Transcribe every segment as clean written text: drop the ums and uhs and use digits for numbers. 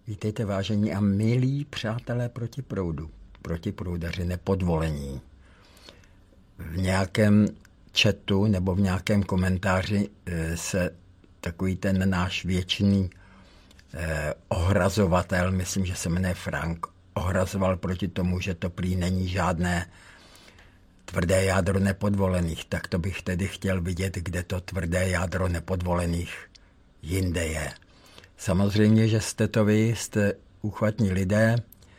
Vítejte, vážení a milí přátelé protiproudaři, nepodvolení. V nějakém chatu nebo v nějakém komentáři se takový ten náš věčný ohrazovatel, myslím, že se jmenuje Frank, ohrazoval proti tomu, že to prý není žádné tvrdé jádro nepodvolených. Tak to bych tedy chtěl vidět, kde to tvrdé jádro nepodvolených jinde je. Samozřejmě, že jste to vy, jste úchvatní lidé.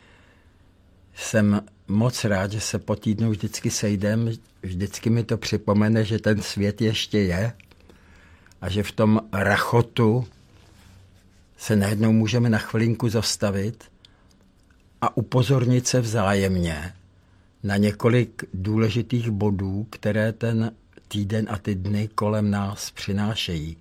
Jsem moc rád, že se po týdnu vždycky sejdem. Vždycky mi to připomene, že ten svět ještě je a že v tom rachotu se najednou můžeme na chvilinku zastavit a upozornit se vzájemně na několik důležitých bodů, které ten týden a ty dny kolem nás přinášejí.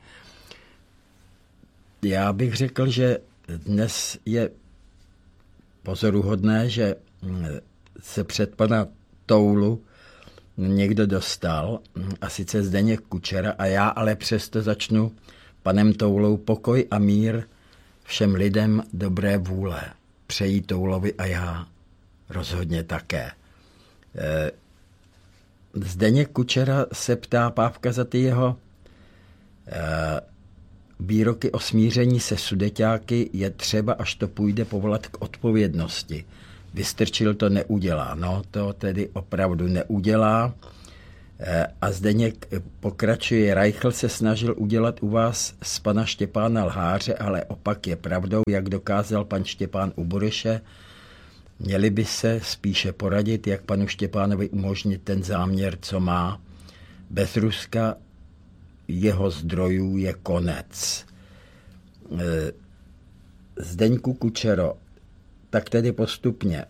Já bych řekl, že dnes je pozoruhodné, že se před pana Toulu někdo dostal, a sice Zdeněk Kučera, a já ale přesto začnu panem Toulou: pokoj a mír všem lidem dobré vůle. Přejí Toulovi a já rozhodně také. Zdeněk Kučera se ptá Pávka za ty jeho výroky o smíření se sudeťáky je třeba, až to půjde, povolat k odpovědnosti. Vystrčil to neudělá. No, to tedy opravdu neudělá. A Zdeněk pokračuje: Reichl se snažil udělat u vás z pana Štěpána lháře, ale opak je pravdou, jak dokázal pan Štěpán u Bureše. Měli by se spíše poradit, jak panu Štěpánovi umožnit ten záměr, co má. Bez Ruska jeho zdrojů je konec. Zdeňku Kučero, tak tedy postupně.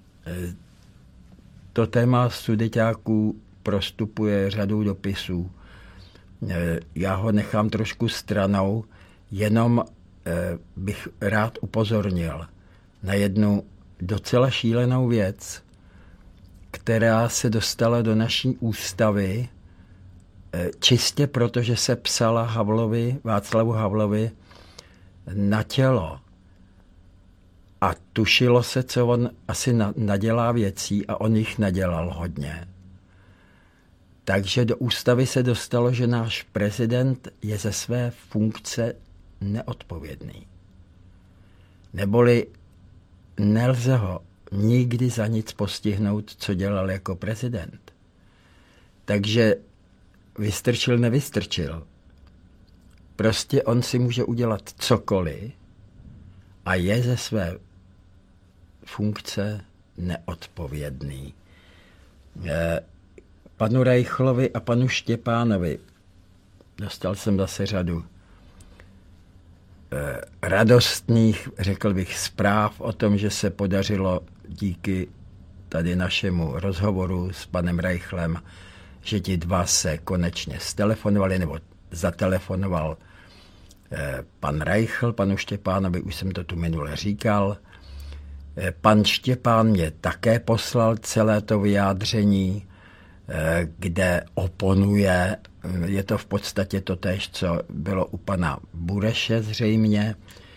To téma sudeťáků prostupuje řadou dopisů. Já ho nechám trošku stranou, jenom bych rád upozornil na jednu docela šílenou věc, která se dostala do naší ústavy čistě proto, že se psala Václavu Havlovi na tělo. A tušilo se, co on asi nadělá věcí, a on jich nadělal hodně. Takže do ústavy se dostalo, že náš prezident je ze své funkce neodpovědný. Neboli nelze ho nikdy za nic postihnout, co dělal jako prezident. Takže vystrčil, nevystrčil. Prostě on si může udělat cokoliv a je ze své funkce neodpovědný. Panu Reichlovi a panu Štěpánovi dostal jsem zase řadu radostných, řekl bych, zpráv o tom, že se podařilo díky tady našemu rozhovoru s panem Reichlem, že ti dva se konečně stelefonovali, nebo zatelefonoval pan Reichl, panu Štěpánovi, už jsem to tu minule říkal. Pan Štěpán mě také poslal celé to vyjádření, kde oponuje, je to v podstatě totéž, co bylo u pana Bureše zřejmě,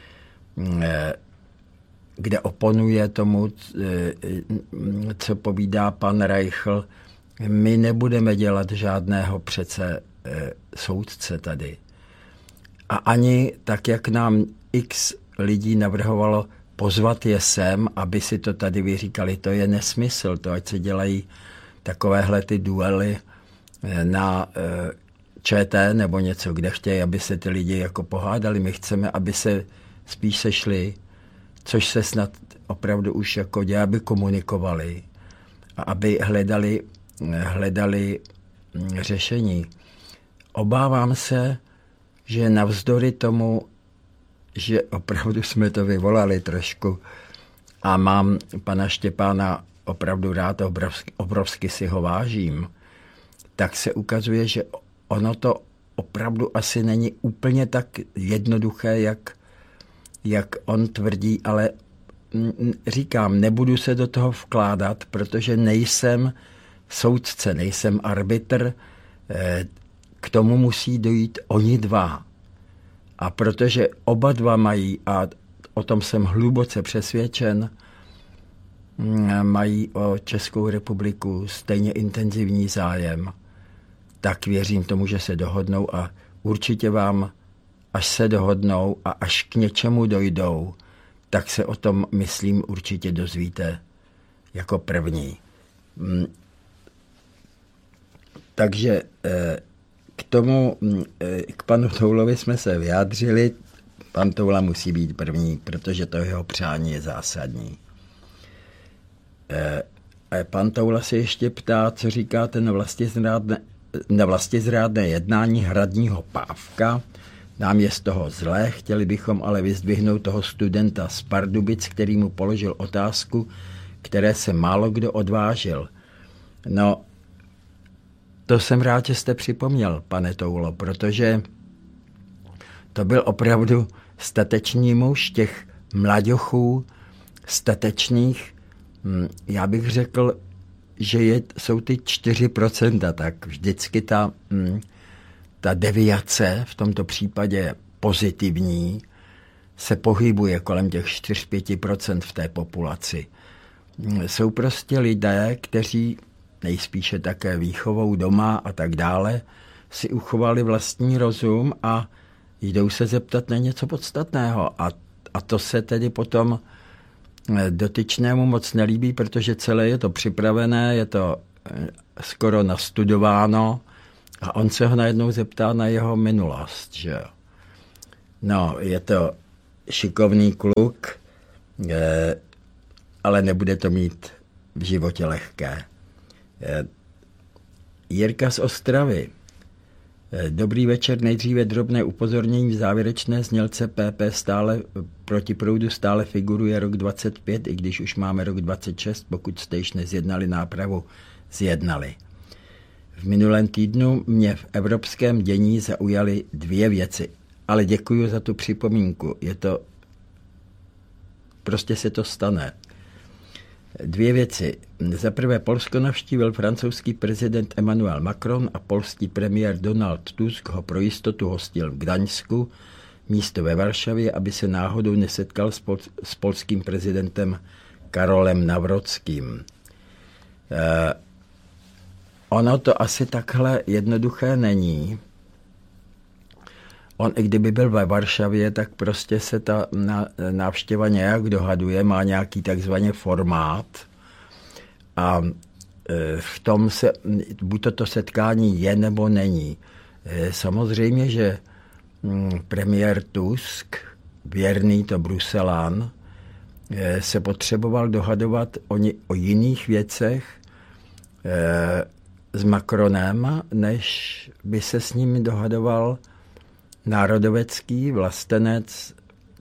kde oponuje tomu, co povídá pan Reichl. My nebudeme dělat žádného přece soudce tady. A ani tak, jak nám x lidí navrhovalo pozvat je sem, aby si to tady vyříkali, to je nesmysl. To, ať se dělají takovéhle ty duely na ČT nebo něco, kde chtějí, aby se ty lidi jako pohádali. My chceme, aby se spíš sešli, což se snad opravdu už jako dělá, aby komunikovali a aby hledali řešení. Obávám se, že navzdory tomu, že opravdu jsme to vyvolali trošku a mám pana Štěpána opravdu rád, obrovsky si ho vážím, tak se ukazuje, že ono to opravdu asi není úplně tak jednoduché, jak on tvrdí, ale říkám, nebudu se do toho vkládat, protože nejsem soudce, nejsem arbitr, k tomu musí dojít oni dva. A protože oba dva mají, a o tom jsem hluboce přesvědčen, mají o Českou republiku stejně intenzivní zájem, tak věřím tomu, že se dohodnou a určitě vám, až se dohodnou a až k něčemu dojdou, tak se o tom, myslím, určitě dozvíte jako první. Takže k tomu, k panu Toulovi jsme se vyjádřili. Pan Toula musí být první, protože to jeho přání je zásadní. Pan Toula se ještě ptá, co říkáte na vlastizrádné jednání hradního Pávka. Nám je z toho zlé, chtěli bychom ale vyzdvihnout toho studenta z Pardubic, který mu položil otázku, které se málo kdo odvážil. No, to jsem rád, že jste připomněl, pane Toulo, protože to byl opravdu statečný muž těch mlaďochů, statečných. Já bych řekl, že jsou ty 4%, tak vždycky ta deviace, v tomto případě pozitivní, se pohybuje kolem těch 4-5% v té populaci. Jsou prostě lidé, kteří nejspíše také výchovou doma a tak dále, si uchovali vlastní rozum a jdou se zeptat na něco podstatného. A to se tedy potom dotyčnému moc nelíbí, protože celé je to připravené, je to skoro nastudováno a on se ho najednou zeptá na jeho minulost. Že jo? No, je to šikovný kluk, ale nebude to mít v životě lehké. Jirka z Ostravy. Dobrý večer, nejdříve drobné upozornění v závěrečné znělce PP stále proti proudu stále figuruje rok 25, i když už máme rok 26, pokud jste již nezjednali nápravu, zjednali. V minulém týdnu mě v evropském dění zaujaly 2 věci, ale děkuji za tu připomínku, prostě se to stane. 2 věci. Za prvé, Polsko navštívil francouzský prezident Emmanuel Macron a polský premiér Donald Tusk ho pro jistotu hostil v Gdaňsku, místo ve Varšavě, aby se náhodou nesetkal s polským prezidentem Karolem Nawrockým. Ono to asi takhle jednoduché není. On, i kdyby byl ve Varšavě, tak prostě se ta návštěva nějak dohaduje, má nějaký takzvaný formát a v tom se, buď to setkání je nebo není. Samozřejmě, že premiér Tusk, věrný to Bruselán, se potřeboval dohadovat o jiných věcech s Macronem, než by se s ním dohadoval národovecký vlastenec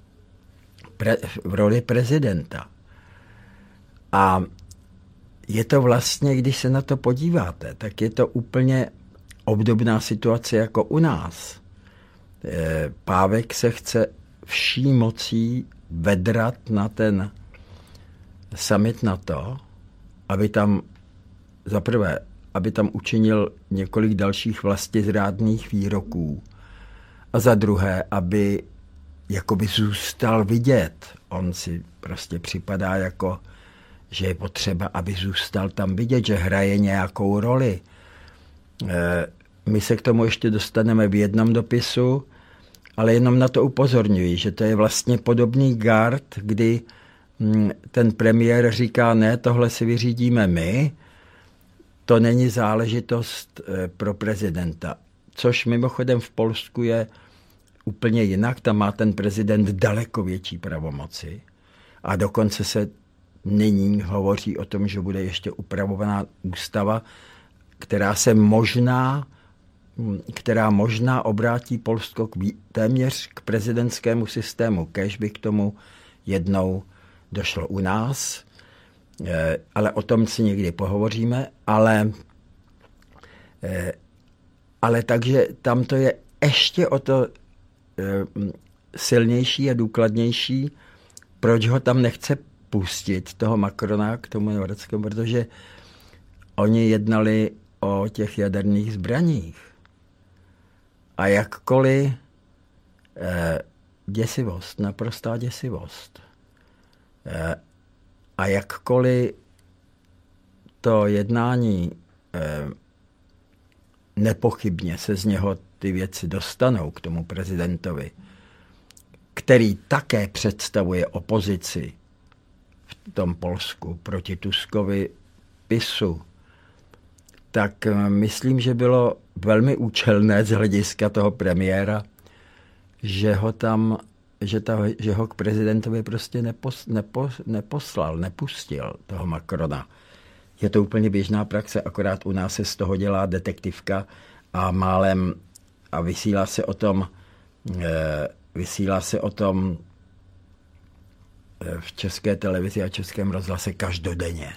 v roli prezidenta. A je to vlastně, když se na to podíváte, tak je to úplně obdobná situace jako u nás. Pávek se chce vší mocí vedrat na ten summit NATO, aby tam zaprvé, aby tam učinil několik dalších vlastizrádných výroků, a za druhé, aby jakoby zůstal vidět. On si prostě připadá jako, že je potřeba, aby zůstal tam vidět, že hraje nějakou roli. My se k tomu ještě dostaneme v jednom dopisu, ale jenom na to upozorňuji, že to je vlastně podobný gard, kdy ten premiér říká, ne, tohle si vyřídíme my, to není záležitost pro prezidenta. Což mimochodem v Polsku je úplně jinak. Tam má ten prezident daleko větší pravomoci. A dokonce se nyní hovoří o tom, že bude ještě upravovaná ústava, která možná obrátí Polsko téměř k prezidentskému systému. Kéž by k tomu jednou došlo u nás. Ale o tom si někdy pohovoříme. Ale takže tam to je ještě o to silnější a důkladnější, proč ho tam nechce pustit, toho Macrona k tomu Nawrockému, protože oni jednali o těch jaderných zbraních. A jakkoliv děsivost, naprostá děsivost. A jakkoliv to jednání nepochybně se z něho ty věci dostanou k tomu prezidentovi, který také představuje opozici v tom Polsku proti Tuskovi PiSu, tak myslím, že bylo velmi účelné z hlediska toho premiéra, že ho k prezidentovi prostě neposlal, nepustil toho Macrona. Je to úplně běžná praxe, akorát u nás se z toho dělá detektivka a málem a vysílá se o tom v České televizi a Českém rozhlase každodenně.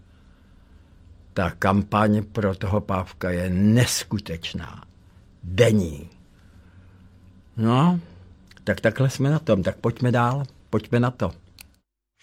Ta kampaň pro toho Pávka je neskutečná. Denní. No, tak takhle jsme na tom. Tak pojďme dál. Pojďme na to.